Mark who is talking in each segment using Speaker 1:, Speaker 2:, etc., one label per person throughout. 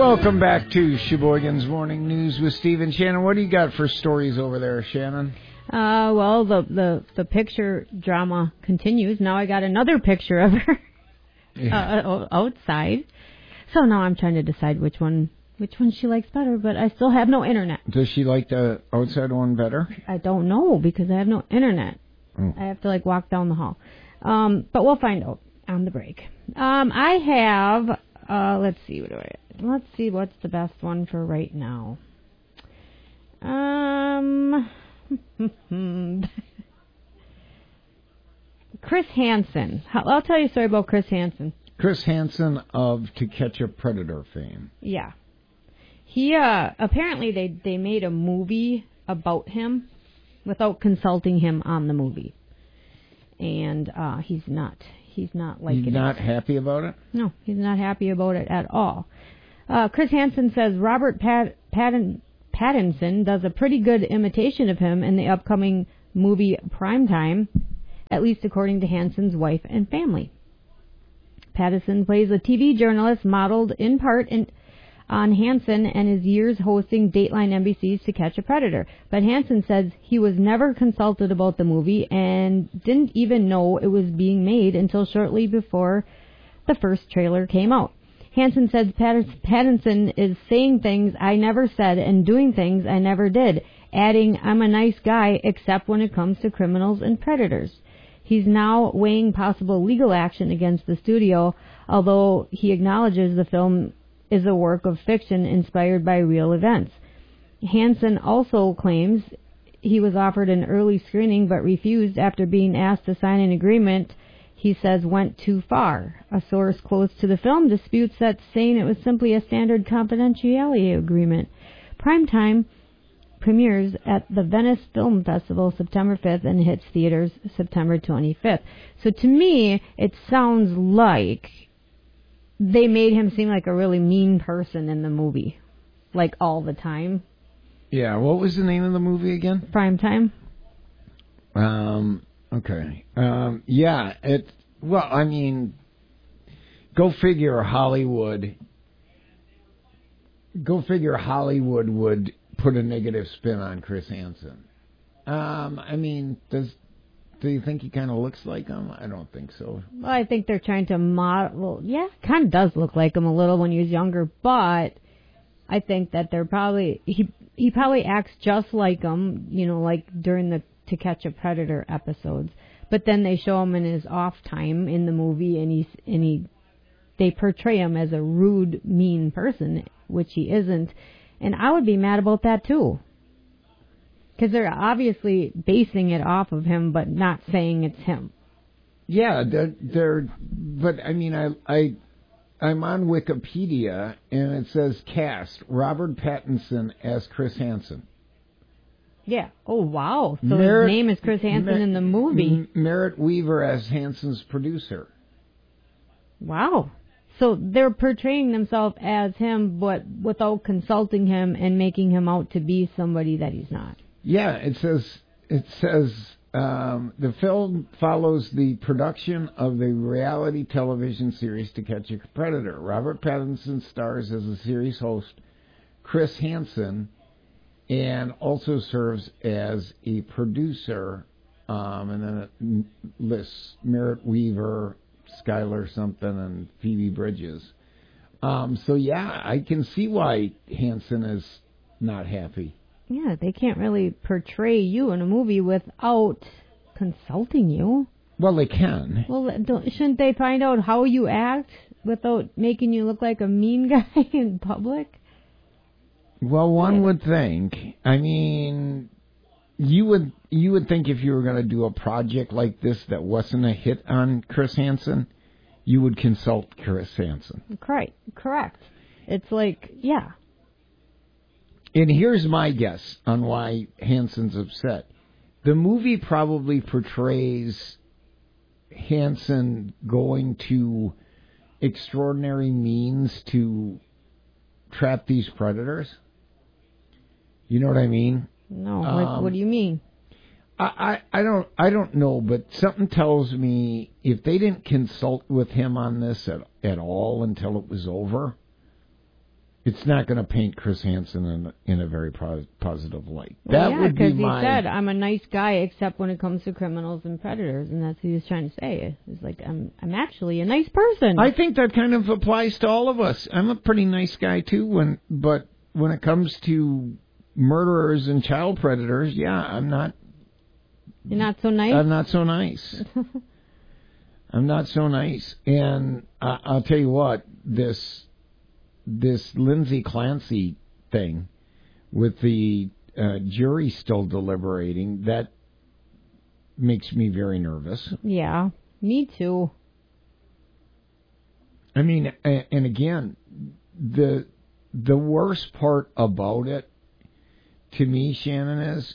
Speaker 1: Welcome back to Sheboygan's Morning News with Steve and Shannon. What do you got for stories over there, Shannon?
Speaker 2: Well, the picture drama continues. Now I got another picture of her outside. So now I'm trying to decide which one she likes better, but I still have no internet.
Speaker 1: Does she like the outside one better?
Speaker 2: I don't know because I have no internet. Oh. I have to walk down the hall. But we'll find out on the break. I have let's see what's the best one for right now. Chris Hansen. I'll tell you a story about Chris Hansen.
Speaker 1: Chris Hansen of To Catch a Predator fame.
Speaker 2: Yeah. He apparently they made a movie about him without consulting him on the movie. And he's not liking it.
Speaker 1: He's not happy about it?
Speaker 2: No, he's not happy about it at all. Chris Hansen says Robert Pattinson does a pretty good imitation of him in the upcoming movie Primetime, at least according to Hansen's wife and family. Pattinson plays a TV journalist modeled in part on Hansen and his years hosting Dateline NBC's To Catch a Predator. But Hansen says he was never consulted about the movie and didn't even know it was being made until shortly before the first trailer came out. Hansen says Pattinson is saying things I never said and doing things I never did, adding, "I'm a nice guy except when it comes to criminals and predators." He's now weighing possible legal action against the studio, although he acknowledges the film is a work of fiction inspired by real events. Hansen also claims he was offered an early screening but refused after being asked to sign an agreement he says went too far. A source close to the film disputes that, saying it was simply a standard confidentiality agreement. Primetime premieres at the Venice Film Festival September 5th and hits theaters September 25th. So to me, it sounds like they made him seem like a really mean person in the movie, all the time.
Speaker 1: Yeah, what was the name of the movie again?
Speaker 2: Primetime.
Speaker 1: Okay. Yeah, go figure Hollywood would put a negative spin on Chris Hansen. Do you think he kind of looks like him? I don't think so.
Speaker 2: Well, I think they're trying to model. Yeah, kind of does look like him a little when he was younger, but I think that they're probably he probably acts just like him, during the To Catch a Predator episodes. But then they show him in his off time in the movie, and they portray him as a rude, mean person, which he isn't. And I would be mad about that too. Because they're obviously basing it off of him, but not saying it's him.
Speaker 1: Yeah, but I'm on Wikipedia, and it says cast Robert Pattinson as Chris Hansen.
Speaker 2: Yeah. Oh, wow. So his name is Chris Hansen in the movie.
Speaker 1: Merritt Weaver as Hansen's producer.
Speaker 2: Wow. So they're portraying themselves as him, but without consulting him and making him out to be somebody that he's not.
Speaker 1: Yeah, it says the film follows the production of the reality television series To Catch a Predator. Robert Pattinson stars as the series host Chris Hansen and also serves as a producer. And then it lists Merritt Weaver, Skylar something, and Phoebe Bridges. So yeah, I can see why Hansen is not happy.
Speaker 2: Yeah, they can't really portray you in a movie without consulting you.
Speaker 1: Well, they can.
Speaker 2: Well, shouldn't they find out how you act without making you look like a mean guy in public?
Speaker 1: Well, one would think. You would think if you were going to do a project like this that wasn't a hit on Chris Hansen, you would consult Chris Hansen.
Speaker 2: Correct. It's yeah.
Speaker 1: And here's my guess on why Hansen's upset. The movie probably portrays Hansen going to extraordinary means to trap these predators. You know what I mean?
Speaker 2: No. What do you mean?
Speaker 1: I don't know, but something tells me if they didn't consult with him on this at all until it was over, it's not going to paint Chris Hansen in a very positive light. That would be
Speaker 2: because he said, I'm a nice guy except when it comes to criminals and predators, and that's what he was trying to say. It's like, I'm actually a nice person.
Speaker 1: I think that kind of applies to all of us. I'm a pretty nice guy, too, but when it comes to murderers and child predators, I'm not...
Speaker 2: You're not so nice?
Speaker 1: I'm not so nice. I'm not so nice. And I'll tell you what, this Lindsay Clancy thing with the jury still deliberating, that makes me very nervous.
Speaker 2: Yeah, me too.
Speaker 1: I mean, and again, the worst part about it, to me, Shannon, is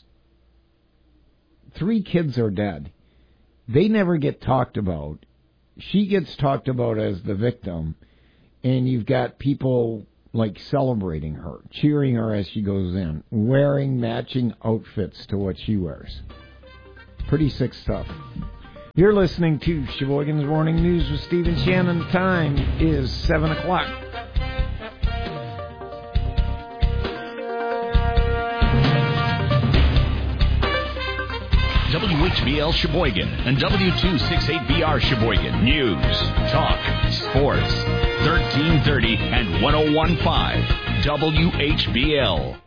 Speaker 1: 3 kids are dead. They never get talked about. She gets talked about as the victim. And you've got people, like, celebrating her, cheering her as she goes in, wearing matching outfits to what she wears. Pretty sick stuff. You're listening to Sheboygan's Morning News with Steve and Shannon. The time is 7 o'clock.
Speaker 3: WHBL Sheboygan and W268BR Sheboygan. News, talk, sports. 1330 and 101.5 WHBL.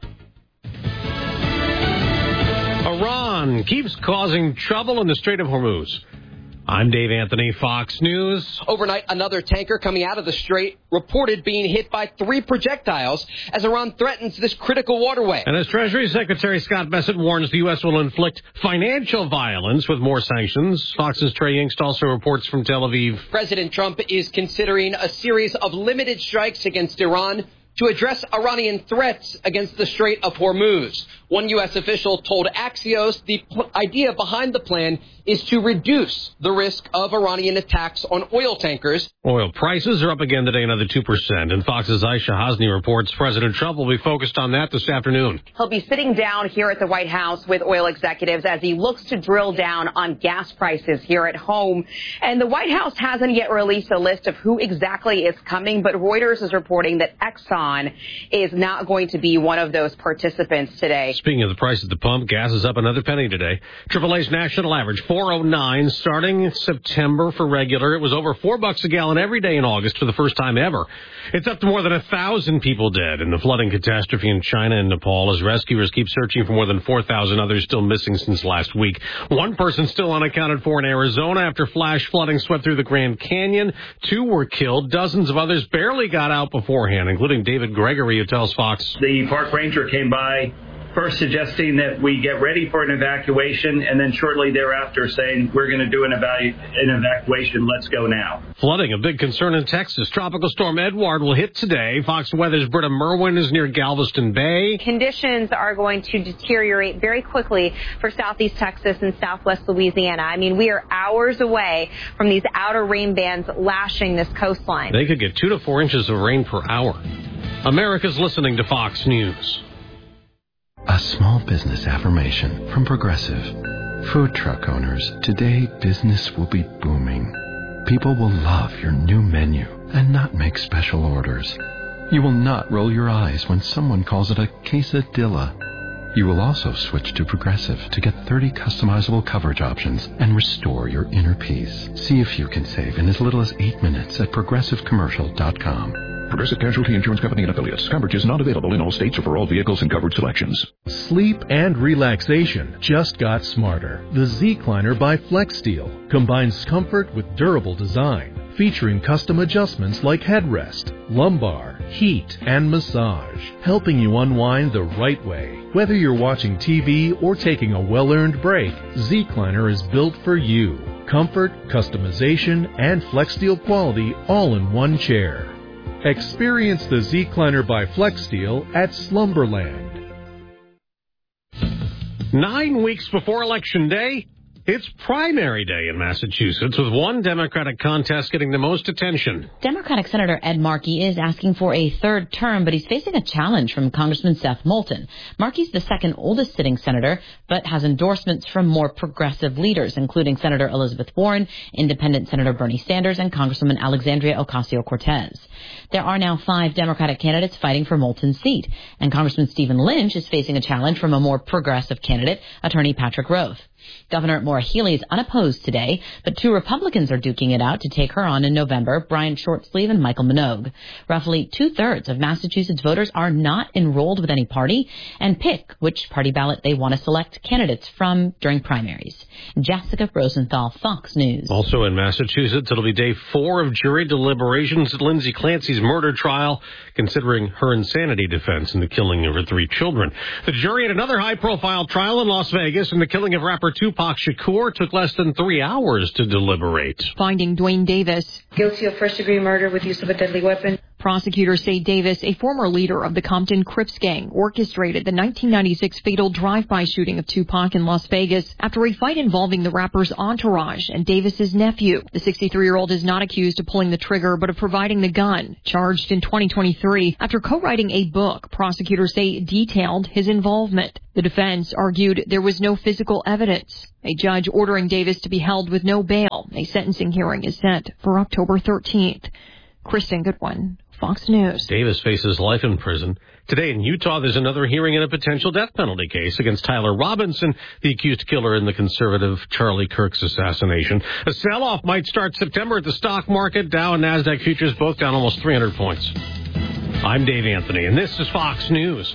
Speaker 4: Iran keeps causing trouble in the Strait of Hormuz. I'm Dave Anthony, Fox News.
Speaker 5: Overnight, another tanker coming out of the strait reported being hit by 3 projectiles as Iran threatens this critical waterway.
Speaker 4: And as Treasury Secretary Scott Bessent warns the U.S. will inflict financial violence with more sanctions, Fox's Trey Yingst also reports from Tel Aviv.
Speaker 5: President Trump is considering a series of limited strikes against Iran to address Iranian threats against the Strait of Hormuz. One U.S. official told Axios the idea behind the plan is to reduce the risk of Iranian attacks on oil tankers.
Speaker 4: Oil prices are up again today, another 2%. And Fox's Aisha Hasni reports President Trump will be focused on that this afternoon.
Speaker 6: He'll be sitting down here at the White House with oil executives as he looks to drill down on gas prices here at home. And the White House hasn't yet released a list of who exactly is coming, but Reuters is reporting that Exxon is not going to be one of those participants today.
Speaker 4: Speaking of the price at the pump, gas is up another penny today. AAA's national average, $4.09, starting in September for regular. It was over $4 a gallon every day in August for the first time ever. It's up to more than 1,000 people dead in the flooding catastrophe in China and Nepal as rescuers keep searching for more than 4,000 others still missing since last week. One person still unaccounted for in Arizona after flash flooding swept through the Grand Canyon. 2 were killed. Dozens of others barely got out beforehand, including David Gregory, who tells Fox.
Speaker 7: The park ranger came by, first suggesting that we get ready for an evacuation, and then shortly thereafter saying, we're going to do an evacuation, let's go now.
Speaker 4: Flooding, a big concern in Texas. Tropical storm Edward will hit today. Fox Weather's Britta Merwin is near Galveston Bay.
Speaker 6: Conditions are going to deteriorate very quickly for southeast Texas and southwest Louisiana. I mean, we are hours away from these outer rain bands lashing this coastline.
Speaker 4: They could get 2 to 4 inches of rain per hour. America's listening to Fox News.
Speaker 8: A small business affirmation from Progressive. Food truck owners, today business will be booming. People will love your new menu and not make special orders. You will not roll your eyes when someone calls it a quesadilla. You will also switch to Progressive to get 30 customizable coverage options and restore your inner peace. See if you can save in as little as 8 minutes at ProgressiveCommercial.com.
Speaker 9: Progressive Casualty Insurance Company and Affiliates. Coverage is not available in all states or for all vehicles and coverage selections.
Speaker 10: Sleep and relaxation just got smarter. The Z-Cliner by FlexSteel combines comfort with durable design, featuring custom adjustments like headrest, lumbar, heat, and massage, helping you unwind the right way. Whether you're watching TV or taking a well-earned break, Z-Cliner is built for you. Comfort, customization, and FlexSteel quality all in one chair. Experience the Z-Cliner by FlexSteel at Slumberland.
Speaker 4: 9 weeks before Election Day, It's primary day in Massachusetts, with one Democratic contest getting the most attention.
Speaker 11: Democratic Senator Ed Markey is asking for a third term, but he's facing a challenge from Congressman Seth Moulton. Markey's the second oldest sitting senator, but has endorsements from more progressive leaders, including Senator Elizabeth Warren, Independent Senator Bernie Sanders, and Congresswoman Alexandria Ocasio-Cortez. There are now 5 Democratic candidates fighting for Moulton's seat, and Congressman Stephen Lynch is facing a challenge from a more progressive candidate, Attorney Patrick Roth. Governor Maura Healey is unopposed today, but 2 Republicans are duking it out to take her on in November, Brian Shortsleeve and Michael Minogue. Roughly 2/3 of Massachusetts voters are not enrolled with any party and pick which party ballot they want to select candidates from during primaries. Jessica Rosenthal, Fox News.
Speaker 4: Also in Massachusetts, it'll be day 4 of jury deliberations at Lindsay Clancy's murder trial, considering her insanity defense in the killing of her 3 children. The jury at another high-profile trial in Las Vegas in the killing of rapper Tupac Shakur took less than 3 hours to deliberate.
Speaker 12: Finding Dwayne Davis
Speaker 13: guilty of first-degree murder with use of a deadly weapon.
Speaker 12: Prosecutors say Davis, a former leader of the Compton Crips gang, orchestrated the 1996 fatal drive-by shooting of Tupac in Las Vegas after a fight involving the rapper's entourage and Davis's nephew. The 63-year-old is not accused of pulling the trigger, but of providing the gun, charged in 2023 after co-writing a book prosecutors say detailed his involvement. The defense argued there was no physical evidence. A judge ordering Davis to be held with no bail. A sentencing hearing is set for October 13th. Kristen Goodwin, Fox News.
Speaker 4: Davis faces life in prison. Today in Utah, there's another hearing in a potential death penalty case against Tyler Robinson, the accused killer in the conservative Charlie Kirk's assassination. A sell-off might start September at the stock market. Dow and NASDAQ futures both down almost 300 points. I'm Dave Anthony, and this is Fox News.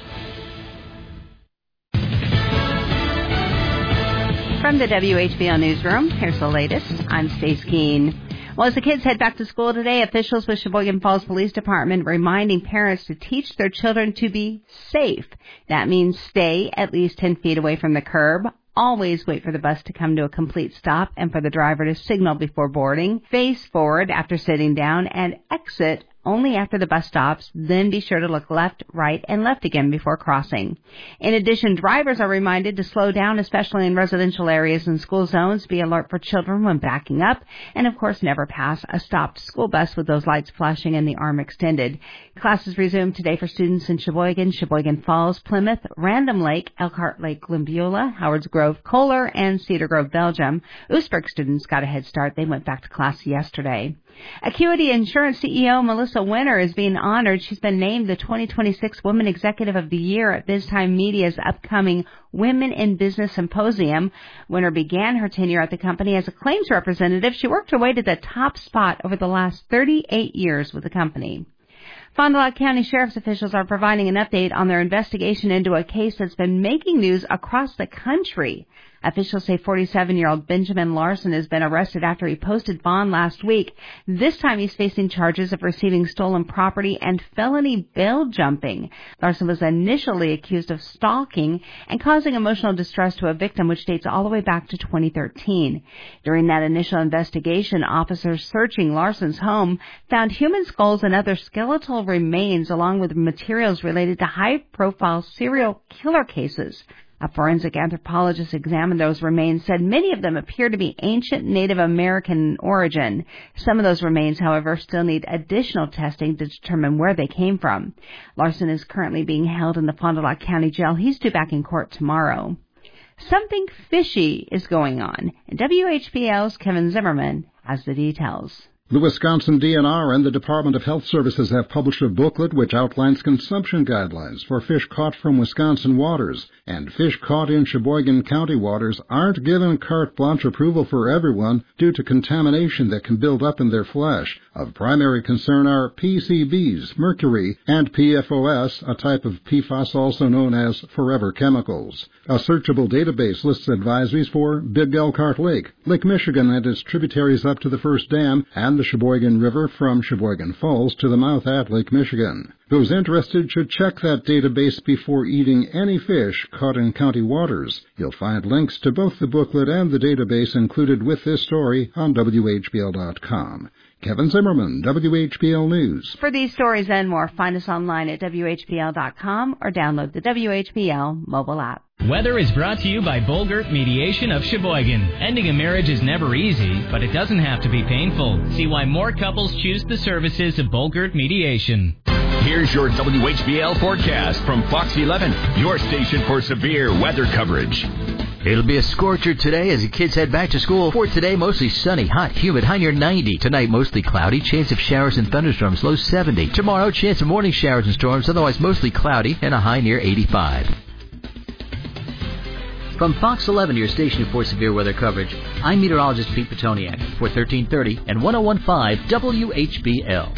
Speaker 14: From the WHBL Newsroom, here's the latest. I'm Stace Keene. Well, as the kids head back to school today, officials with Sheboygan Falls Police Department reminding parents to teach their children to be safe. That means stay at least 10 feet away from the curb. Always wait for the bus to come to a complete stop and for the driver to signal before boarding. Face forward after sitting down and exit only after the bus stops. Then be sure to look left, right, and left again before crossing. In addition, drivers are reminded to slow down, especially in residential areas and school zones. Be alert for children when backing up. And, of course, never pass a stopped school bus with those lights flashing and the arm extended. Classes resume today for students in Sheboygan, Sheboygan Falls, Plymouth, Random Lake, Elkhart Lake, Glenbeulah, Howards Grove, Kohler, and Cedar Grove, Belgium. Oostburg students got a head start. They went back to class yesterday. Acuity Insurance CEO Melissa Winter is being honored. She's been named the 2026 Women Executive of the Year at BizTime Media's upcoming Women in Business Symposium. Winter began her tenure at the company as a claims representative. She worked her way to the top spot over the last 38 years with the company. Fond du Lac County Sheriff's officials are providing an update on their investigation into a case that's been making news across the country. Officials say 47-year-old Benjamin Larson has been arrested after he posted bond last week. This time he's facing charges of receiving stolen property and felony bail jumping. Larson was initially accused of stalking and causing emotional distress to a victim, which dates all the way back to 2013. During that initial investigation, officers searching Larson's home found human skulls and other skeletal remains, along with materials related to high-profile serial killer cases. A forensic anthropologist examined those remains, said many of them appear to be ancient Native American in origin. Some of those remains, however, still need additional testing to determine where they came from. Larson is currently being held in the Fond du Lac County Jail. He's due back in court tomorrow. Something fishy is going on, and WHBL's Kevin Zimmerman has the details.
Speaker 15: The Wisconsin DNR and the Department of Health Services have published a booklet which outlines consumption guidelines for fish caught from Wisconsin waters, and fish caught in Sheboygan County waters aren't given carte blanche approval for everyone due to contamination that can build up in their flesh. Of primary concern are PCBs, mercury, and PFOS, a type of PFAS also known as forever chemicals. A searchable database lists advisories for Big Elkhart Lake, Lake Michigan and its tributaries up to the first dam, and the Sheboygan River from Sheboygan Falls to the mouth at Lake Michigan. Those interested should check that database before eating any fish caught in county waters. You'll find links to both the booklet and the database included with this story on WHBL.com. Kevin Zimmerman, WHBL News.
Speaker 14: For these stories and more, find us online at WHBL.com or download the WHBL mobile app.
Speaker 16: Weather is brought to you by Bolgert Mediation of Sheboygan. Ending a marriage is never easy, but it doesn't have to be painful. See why more couples choose the services of Bolgert Mediation.
Speaker 3: Here's your WHBL forecast from Fox 11, your station for severe weather coverage.
Speaker 17: It'll be a scorcher today as the kids head back to school. For today, mostly sunny, hot, humid, high near 90. Tonight, mostly cloudy, chance of showers and thunderstorms, low 70. Tomorrow, chance of morning showers and storms, otherwise mostly cloudy, and a high near 85. From Fox 11, your station for severe weather coverage, I'm meteorologist Pete Petoniak for 1330 and 101.5 WHBL.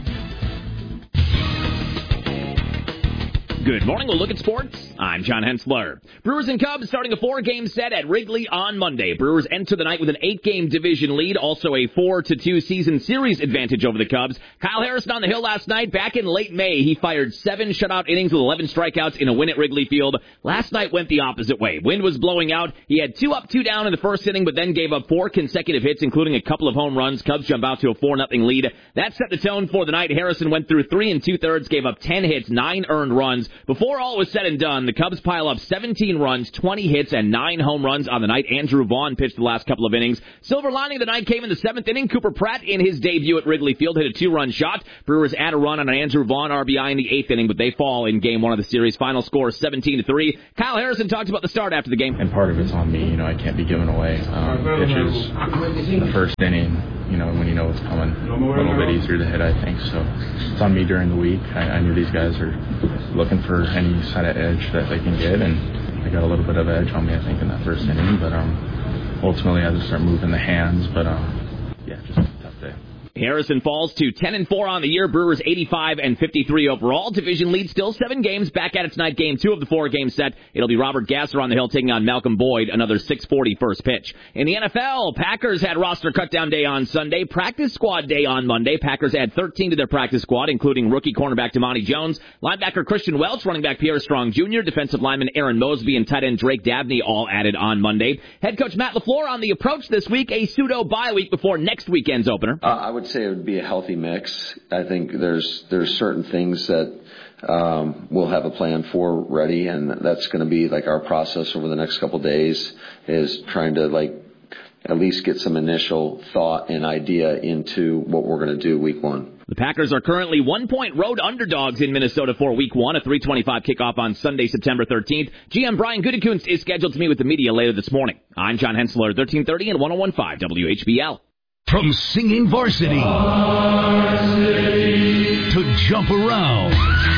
Speaker 18: Good morning. We'll look at sports. I'm John Hensler. Brewers and Cubs starting a 4-game set at Wrigley on Monday. Brewers enter the night with an 8-game division lead, also a 4-2 season series advantage over the Cubs. Kyle Harrison on the hill last night. Back in late May, he fired 7 shutout innings with 11 strikeouts in a win at Wrigley Field. Last night went the opposite way. Wind was blowing out. He had 2 up, 2 down in the first inning, but then gave up 4 consecutive hits, including a couple of home runs. Cubs jump out to a 4-0 lead. That set the tone for the night. Harrison went through 3 2/3, gave up 10 hits, 9 earned runs. Before all was said and done, the Cubs pile up 17 runs, 20 hits, and 9 home runs on the night. Andrew Vaughn pitched the last couple of innings. Silver lining of the night came in the 7th inning. Cooper Pratt, in his debut at Wrigley Field, hit a 2-run shot. Brewers add a run on an Andrew Vaughn RBI in the 8th inning, but they fall in Game 1 of the series. Final score 17-3. Kyle Harrison talked about the start after the game.
Speaker 19: And part of it's on me. I can't be giving away pitches in the first inning, when you know it's coming. A little bit easier to hit, I think. So it's on me during the week. I knew these guys are looking for any kind of edge that they can get, and I got a little bit of edge on me, I think, in that first inning. But ultimately, I just start moving the hands. But just a tough day.
Speaker 18: Harrison falls to 10-4 on the year. Brewers 85-53 overall. Division lead still 7 games. Back at it tonight, Game 2 of the 4-game set. It'll be Robert Gasser on the hill taking on Malcolm Boyd. Another 6:40 first pitch. In the NFL, Packers had roster cutdown day on Sunday. Practice squad day on Monday. Packers add 13 to their practice squad, including rookie cornerback Damani Jones, linebacker Christian Welch, running back Pierre Strong Jr., defensive lineman Aaron Mosby, and tight end Drake Dabney all added on Monday. Head coach Matt LaFleur on the approach this week, a pseudo bye week before next weekend's opener.
Speaker 20: I would say it would be a healthy mix. I think there's certain things that we'll have a plan for ready, and that's going to be like our process over the next couple of days is trying to at least get some initial thought and idea into what we're going to do week 1.
Speaker 18: The Packers are currently 1-point road underdogs in Minnesota for week 1, a 3:25 kickoff on Sunday, September 13th. GM Brian Gutekunst is scheduled to meet with the media later this morning. I'm John Hensler, 1330 and 101.5 WHBL.
Speaker 3: From singing varsity to jump around.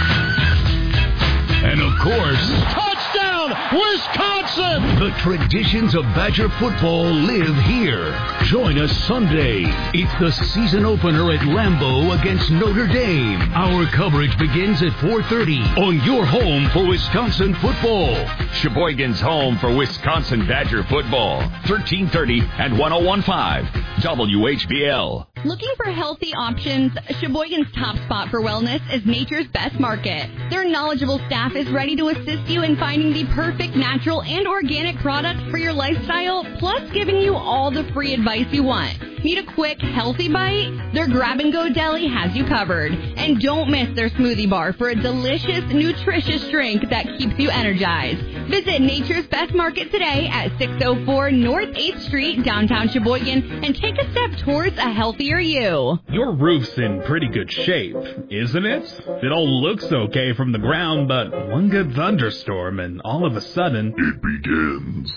Speaker 3: And of course, touchdown, Wisconsin! The traditions of Badger football live here. Join us Sunday. It's the season opener at Lambeau against Notre Dame. Our coverage begins at 4:30 on your home for Wisconsin football. Sheboygan's home for Wisconsin Badger football. 1330 and 101.5 WHBL.
Speaker 21: Looking for healthy options? Sheboygan's top spot for wellness is Nature's Best Market. Their knowledgeable staff is ready to assist you in finding the perfect natural and organic product for your lifestyle, plus giving you all the free advice you want. Need a quick, healthy bite? Their grab-and-go deli has you covered. And don't miss their smoothie bar for a delicious, nutritious drink that keeps you energized. Visit Nature's Best Market today at 604 North 8th Street, downtown Sheboygan, and take a step towards a healthier you.
Speaker 22: Your roof's in pretty good shape, isn't it? It all looks okay from the ground, but one good thunderstorm and all of a sudden, it begins.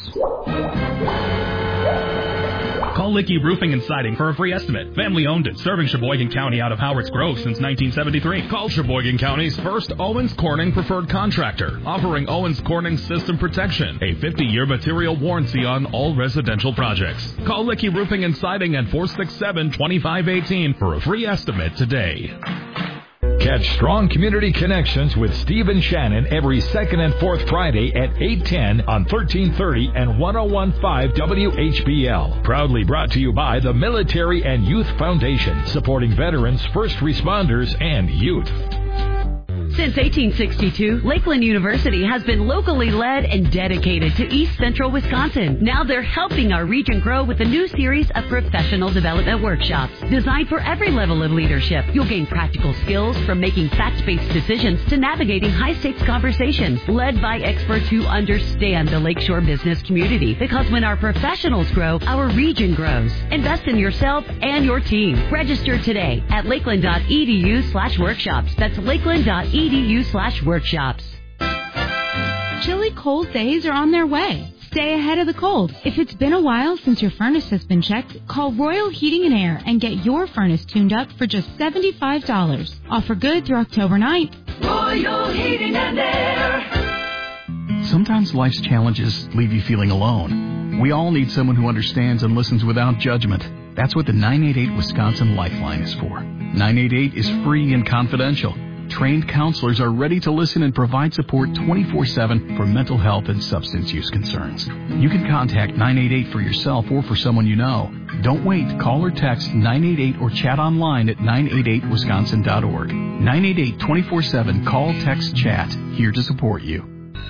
Speaker 22: Call Licky Roofing and Siding for a free estimate. Family owned and serving Sheboygan County out of Howard's Grove since 1973. Call Sheboygan County's first Owens Corning preferred contractor, offering Owens Corning system protection, a 50-year material warranty on all residential projects. Call Licky Roofing and Siding at 467-2518 for a free estimate today.
Speaker 23: Catch Strong Community Connections with Steve and Shannon every 2nd and 4th Friday at 8:10 on 1330 and 101.5 WHBL. Proudly brought to you by the Military and Youth Foundation, supporting veterans, first responders, and youth.
Speaker 1: Since 1862, Lakeland University has been locally led and dedicated to East Central Wisconsin. Now they're helping our region grow with a new series of professional development workshops designed for every level of leadership. You'll gain practical skills from making fact-based decisions to navigating high-stakes conversations led by experts who understand the Lakeshore business community. Because when our professionals grow, our region grows. Invest in yourself and your team. Register today at lakeland.edu/workshops. That's lakeland.edu/workshops.
Speaker 2: Chilly cold days are on their way. Stay ahead of the cold. If it's been a while since your furnace has been checked, call Royal Heating and Air and get your furnace tuned up for just $75. Offer good through October 9th.
Speaker 5: Royal Heating and Air.
Speaker 24: Sometimes life's challenges leave you feeling alone. We all need someone who understands and listens without judgment. That's what the 988 Wisconsin Lifeline is for. 988 is free and confidential. Trained counselors are ready to listen and provide support 24/7 for mental health and substance use concerns. You can contact 988 for yourself or for someone you know. Don't wait. Call or text 988 or chat online at 988wisconsin.org. 988 24/7. Call, text, chat. Here to support you.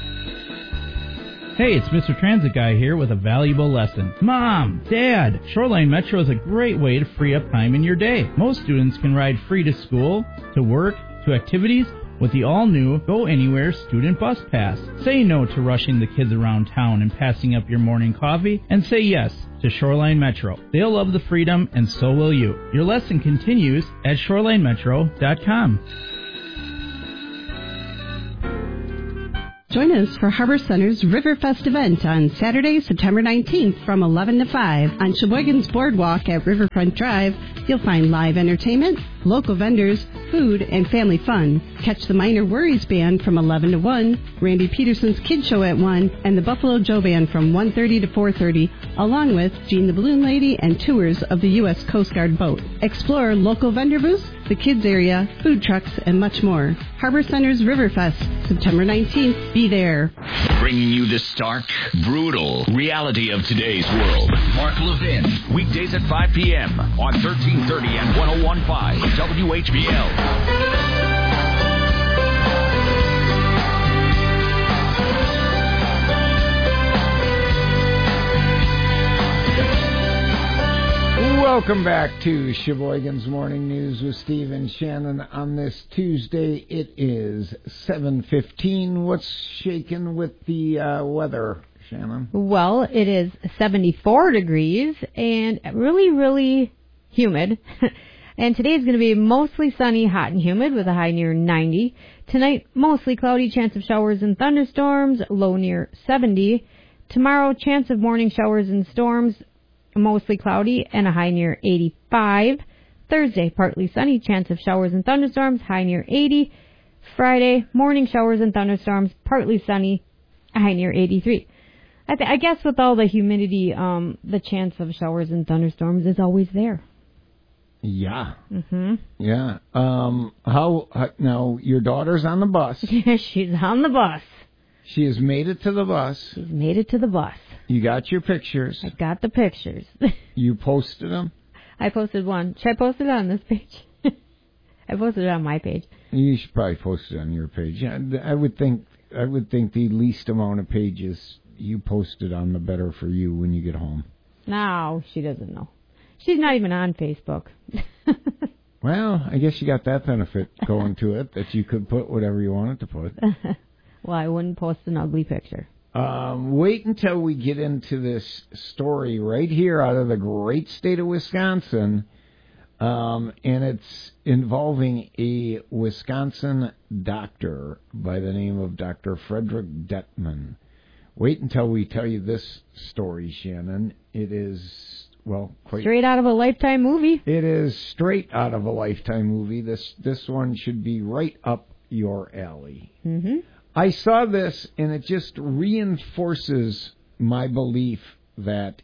Speaker 25: Hey, it's Mr. Transit Guy here with a valuable lesson. Mom, Dad, Shoreline Metro is a great way to free up time in your day. Most students can ride free to school, to work, to activities with the all-new Go Anywhere Student Bus Pass. Say no to rushing the kids around town and passing up your morning coffee, and say yes to Shoreline Metro. They'll love the freedom, and so will you. Your lesson continues at shorelinemetro.com.
Speaker 26: Join us for Harbor Center's Riverfest event on Saturday, September 19th from 11 to 5 on Sheboygan's Boardwalk at Riverfront Drive. You'll find live entertainment, local vendors, food, and family fun. Catch the Minor Worries Band from 11 to 1, Randy Peterson's Kid Show at 1, and the Buffalo Joe Band from 1:30 to 4:30, along with Jean the Balloon Lady and tours of the U.S. Coast Guard boat. Explore local vendor booths, the kids area, food trucks, and much more. Harbor Center's Riverfest, September 19th. Be there.
Speaker 3: Bringing you the stark, brutal reality of today's world. Mark Levin, weekdays at 5 p.m. on 1330 and 101.5 WHBL.
Speaker 27: Welcome back to Sheboygan's Morning News with Steve and Shannon. On this Tuesday, it is 7:15. What's shaking with the weather, Shannon?
Speaker 28: Well, it is 74 degrees and really, really humid. And today is going to be mostly sunny, hot, and humid with a high near 90. Tonight, mostly cloudy, chance of showers and thunderstorms, low near 70. Tomorrow, chance of morning showers and storms, mostly cloudy, and a high near 85. Thursday, partly sunny, chance of showers and thunderstorms, high near 80. Friday, morning showers and thunderstorms, partly sunny, a high near 83. I guess with all the humidity, the chance of showers and thunderstorms is always there.
Speaker 27: Yeah.
Speaker 28: Mm-hmm.
Speaker 27: Yeah. How now? Your daughter's on the bus.
Speaker 28: Yeah, she's on the bus.
Speaker 27: She has made it to the bus.
Speaker 28: She's made it to the bus.
Speaker 27: You got your pictures.
Speaker 28: I got the pictures.
Speaker 27: You posted them?
Speaker 28: I posted one. Should I post it on this page? I posted it on my page.
Speaker 27: You should probably post it on your page. Yeah, I would think the least amount of pages you posted on, the better for you when you get home.
Speaker 28: No, she doesn't know. She's not even on Facebook.
Speaker 27: Well, I guess you got that benefit going to it, that you could put whatever you wanted to put.
Speaker 28: Well, I wouldn't post an ugly picture.
Speaker 27: Wait until we get into this story right here out of the great state of Wisconsin, and it's involving a Wisconsin doctor by the name of Dr. Frederick Detman. Wait until we tell you this story, Shannon. It is, well, quite
Speaker 28: straight out of a Lifetime movie.
Speaker 27: It is straight out of a Lifetime movie. This one should be right up your alley.
Speaker 28: Mm-hmm.
Speaker 27: I saw this, and it just reinforces my belief that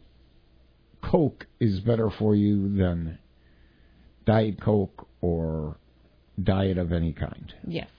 Speaker 27: Coke is better for you than Diet Coke or diet of any kind.
Speaker 28: Yes.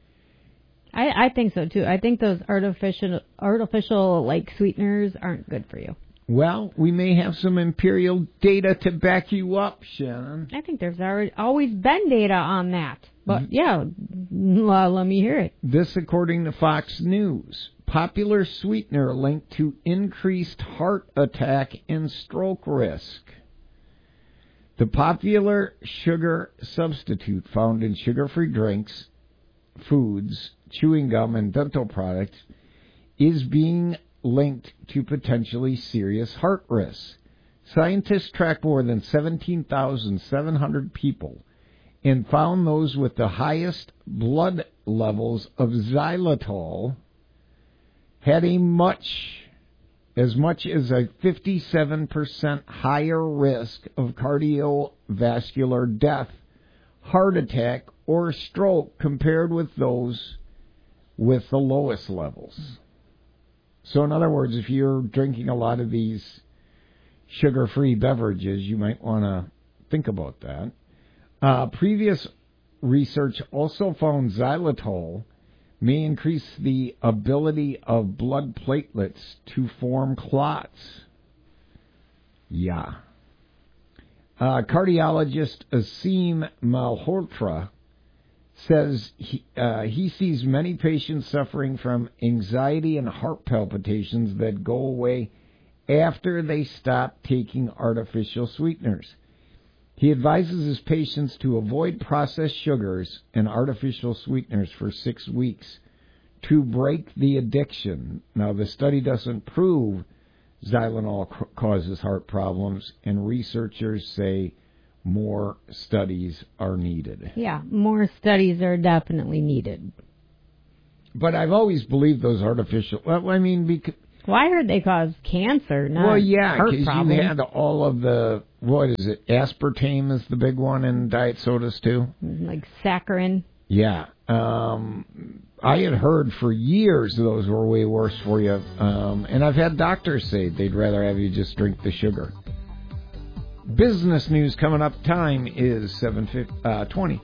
Speaker 28: I think so, too. I think those artificial like sweeteners aren't good for you.
Speaker 27: Well, we may have some empirical data to back you up, Shannon.
Speaker 28: I think there's always been data on that. But, yeah, let me hear it.
Speaker 27: This according to Fox News. Popular sweetener linked to increased heart attack and stroke risk. The popular sugar substitute found in sugar-free drinks, foods, chewing gum, and dental products is being linked to potentially serious heart risks. Scientists tracked more than 17,700 people and found those with the highest blood levels of xylitol had as much as a 57% higher risk of cardiovascular death, heart attack, or stroke compared with those with the lowest levels. So in other words, if you're drinking a lot of these sugar-free beverages, you might want to think about that. Previous research also found xylitol may increase the ability of blood platelets to form clots. Yeah. Cardiologist Aseem Malhotra says he sees many patients suffering from anxiety and heart palpitations that go away after they stop taking artificial sweeteners. He advises his patients to avoid processed sugars and artificial sweeteners for 6 weeks to break the addiction. Now, the study doesn't prove xylitol causes heart problems, and researchers say more studies are needed.
Speaker 28: Yeah, more studies are definitely needed.
Speaker 27: But I've always believed those artificial... Well, I mean...
Speaker 28: Well, I heard they cause cancer, not heart problems. Well, yeah, because you had all of the... What is it? Aspartame is the big one in diet sodas, too? Like saccharin.
Speaker 27: Yeah. I had heard for years those were way worse for you. And I've had doctors say they'd rather have you just drink the sugar. Business news coming up. Time is 7:20.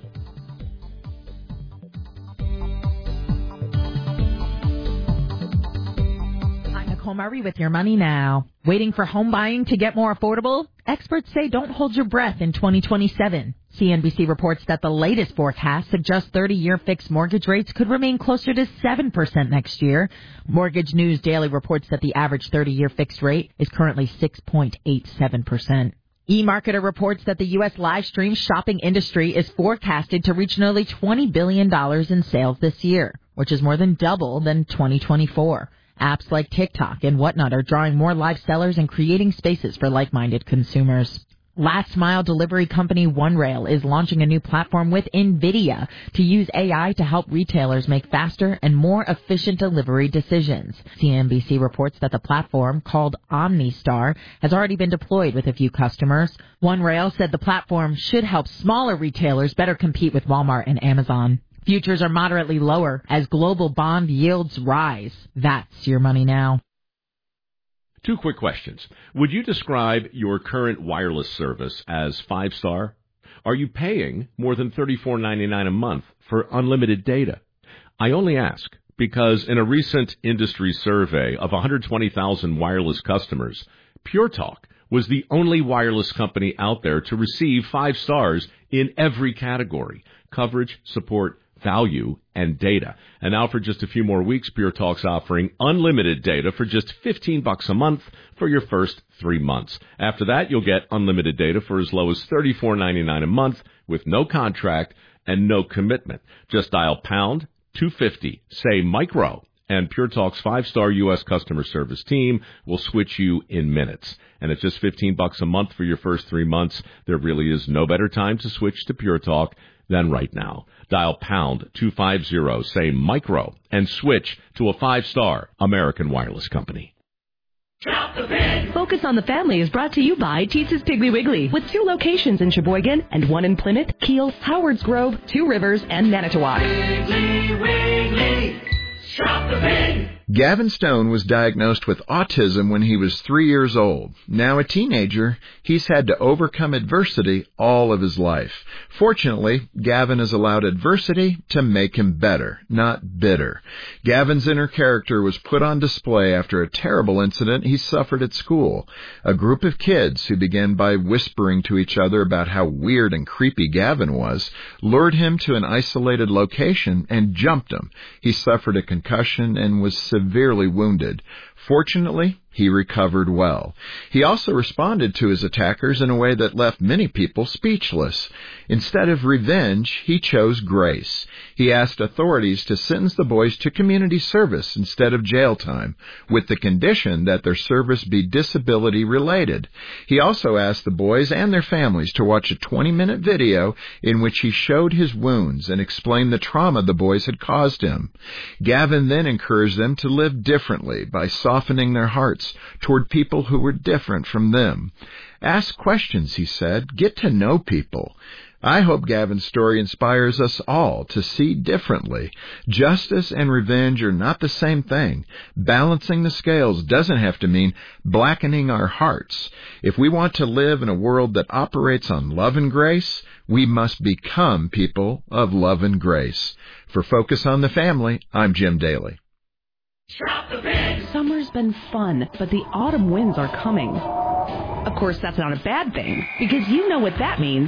Speaker 6: I'm Murray with your money now. Waiting for home buying to get more affordable? Experts say don't hold your breath in 2027. CNBC reports that the latest forecast suggests 30-year fixed mortgage rates could remain closer to 7% next year. Mortgage News Daily reports that the average 30-year fixed rate is currently 6.87%. eMarketer reports that the U.S. live stream shopping industry is forecasted to reach nearly $20 billion in sales this year, which is more than double than 2024. Apps like TikTok and Whatnot are drawing more live sellers and creating spaces for like-minded consumers. Last-mile delivery company OneRail is launching a new platform with NVIDIA to use AI to help retailers make faster and more efficient delivery decisions. CNBC reports that the platform, called OmniStar, has already been deployed with a few customers. OneRail said the platform should help smaller retailers better compete with Walmart and Amazon. Futures are moderately lower as global bond yields rise. That's your money now.
Speaker 7: 2 quick questions. Would you describe your current wireless service as 5-star? Are you paying more than $34.99 a month for unlimited data? I only ask because in a recent industry survey of 120,000 wireless customers, Pure Talk was the only wireless company out there to receive 5 stars in every category: coverage, support, value, and data. And now for just a few more weeks, Pure Talk's offering unlimited data for just $15 a month for your first 3 months. After that, you'll get unlimited data for as low as $34.99 a month with no contract and no commitment. Just dial pound 250, say micro, and Pure Talk's 5-star U.S. customer service team will switch you in minutes. And at just $15 a month for your first 3 months, there really is no better time to switch to Pure Talk than right now. Dial pound 250, say micro, and switch to a 5-star American wireless company.
Speaker 1: Focus on the Family is brought to you by Teetz's Piggly Wiggly, with 2 locations in Sheboygan and 1 in Plymouth, Kiel, Howards Grove, 2 Rivers, and Manitowoc.
Speaker 5: Piggly Wiggly, shop the pig.
Speaker 4: Gavin Stone was diagnosed with autism when he was 3 years old. Now a teenager, he's had to overcome adversity all of his life. Fortunately, Gavin has allowed adversity to make him better, not bitter. Gavin's inner character was put on display after a terrible incident he suffered at school. A group of kids who began by whispering to each other about how weird and creepy Gavin was lured him to an isolated location and jumped him. He suffered a concussion and was severely wounded. Fortunately, he recovered well. He also responded to his attackers in a way that left many people speechless. Instead of revenge, he chose grace. He asked authorities to sentence the boys to community service instead of jail time, with the condition that their service be disability-related. He also asked the boys and their families to watch a 20-minute video in which he showed his wounds and explained the trauma the boys had caused him. Gavin then encouraged them to live differently by softening their hearts toward people who were different from them. Ask questions, he said. Get to know people. I hope Gavin's story inspires us all to see differently. Justice and revenge are not the same thing. Balancing the scales doesn't have to mean blackening our hearts. If we want to live in a world that operates on love and grace, we must become people of love and grace. For Focus on the Family, I'm Jim Daly.
Speaker 8: Shop the Pig! Summer's been fun, but the autumn winds are coming. Of course, that's not a bad thing, because you know what that means.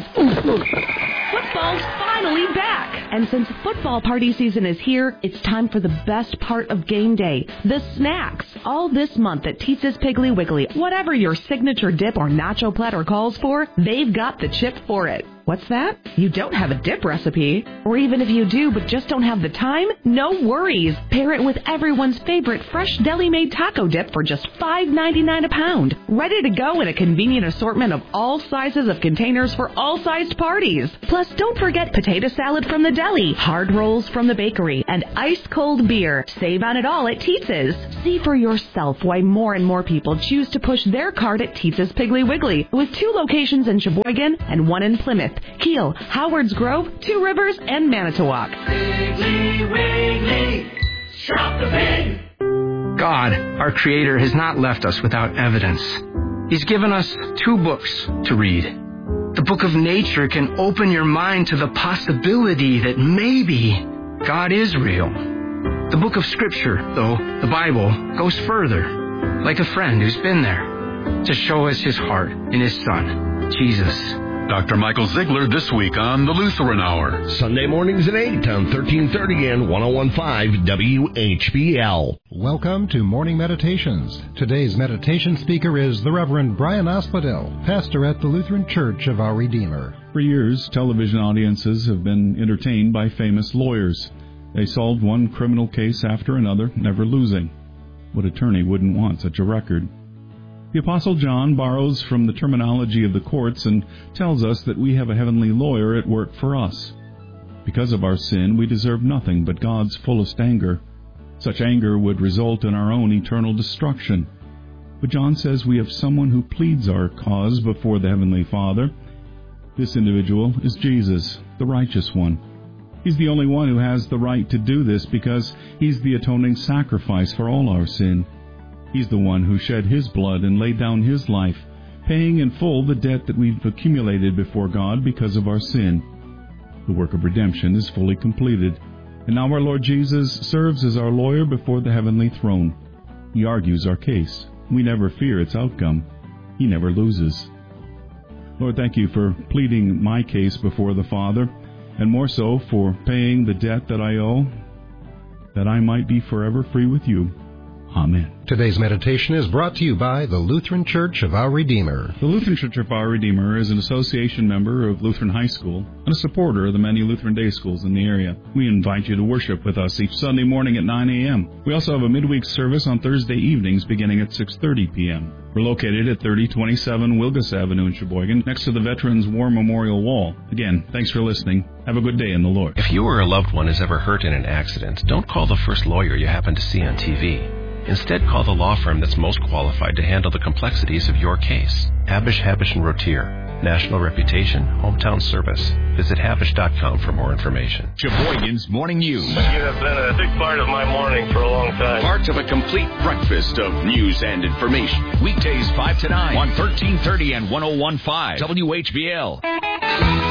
Speaker 8: Football's finally back! And since football party season is here, it's time for the best part of game day, the snacks. All this month at Teetz's Piggly Wiggly, whatever your signature dip or nacho platter calls for, they've got the chip for it. What's that? You don't have a dip recipe? Or even if you do but just don't have the time? No worries. Pair it with everyone's favorite fresh deli-made taco dip for just $5.99 a pound. Ready to go in a convenient assortment of all sizes of containers for all sized parties. Plus, don't forget potato salad from the deli, hard rolls from the bakery, and ice-cold beer. Save on it all at Teetz's. See for yourself why more and more people choose to push their cart at Teetz's Piggly Wiggly, with 2 locations in Sheboygan and 1 in Plymouth, Kiel, Howards Grove, 2 Rivers, and Manitowoc.
Speaker 5: Piggly Wiggly, shop the pig.
Speaker 9: God, our Creator, has not left us without evidence. He's given us 2 books to read. The book of nature can open your mind to the possibility that maybe God is real. The book of Scripture, though, the Bible, goes further, like a friend who's been there, to show us his heart in his Son, Jesus.
Speaker 3: Dr. Michael Ziegler this week on the Lutheran Hour. Sunday mornings at 8 on 1330 and 101.5 WHBL.
Speaker 10: Welcome to Morning Meditations. Today's meditation speaker is the Reverend Brian Asphodel, pastor at the Lutheran Church of Our Redeemer.
Speaker 11: For years, television audiences have been entertained by famous lawyers. They solved one criminal case after another, never losing. What attorney wouldn't want such a record? The Apostle John borrows from the terminology of the courts and tells us that we have a heavenly lawyer at work for us. Because of our sin, we deserve nothing but God's fullest anger. Such anger would result in our own eternal destruction. But John says we have someone who pleads our cause before the Heavenly Father. This individual is Jesus, the righteous one. He's the only one who has the right to do this because he's the atoning sacrifice for all our sin. He's the one who shed his blood and laid down his life, paying in full the debt that we've accumulated before God because of our sin. The work of redemption is fully completed, and now our Lord Jesus serves as our lawyer before the heavenly throne. He argues our case. We never fear its outcome. He never loses. Lord, thank you for pleading my case before the Father, and more so for paying the debt that I owe, that I might be forever free with you. Amen.
Speaker 10: Today's meditation is brought to you by the Lutheran Church of Our Redeemer.
Speaker 11: The Lutheran Church of Our Redeemer is an association member of Lutheran High School and a supporter of the many Lutheran day schools in the area. We invite you to worship with us each Sunday morning at 9 a.m. We also have a midweek service on Thursday evenings beginning at 6:30 p.m. We're located at 3027 Wilgus Avenue in Sheboygan, next to the Veterans War Memorial Wall. Again, thanks for listening. Have a good day in the Lord.
Speaker 12: If you or a loved one is ever hurt in an accident, don't call the first lawyer you happen to see on TV. Instead, call the law firm that's most qualified to handle the complexities of your case. Abish, Habish & Rotier. National reputation, hometown service. Visit Havish.com for more information.
Speaker 3: Sheboygan's Morning News.
Speaker 13: You have been a big part of my morning for a long time.
Speaker 3: Part of a complete breakfast of news and information. Weekdays 5 to 9 on 1330 and 101.5 WHBL.